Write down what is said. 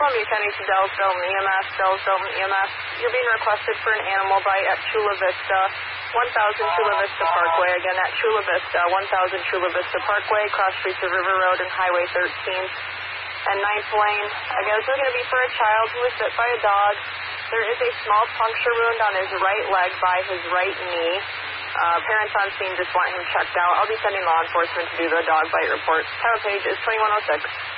Columbia County to Dallas Delton EMS, Dallas Delton EMS. You're being requested for an animal bite at Chula Vista, 1000 Chula Vista Parkway. Again, at Chula Vista, 1000 Chula Vista Parkway, cross streets of River Road and Highway 13 and 9th Lane. Again, this is going to be for a child who was bit by a dog. There is a small puncture wound on his right leg by his right knee. Parents on scene just want him checked out. I'll be sending law enforcement to do the dog bite report. Title page is 2106.